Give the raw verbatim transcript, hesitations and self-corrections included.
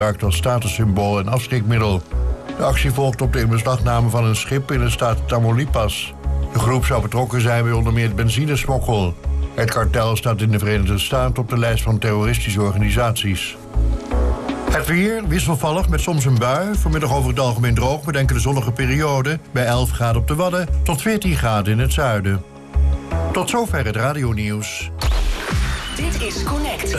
gebruikt als statussymbool en afschrikmiddel. De actie volgt op de inbeslagname van een schip in de staat Tamaulipas. De groep zou betrokken zijn bij onder meer benzinesmokkel. Het kartel staat in de Verenigde Staten op de lijst van terroristische organisaties. Het weer wisselvallig met soms een bui. Vanmiddag over het algemeen droog met enkele zonnige perioden. Bij elf graden op de Wadden tot veertien graden in het zuiden. Tot zover het radionieuws. Dit is Connect.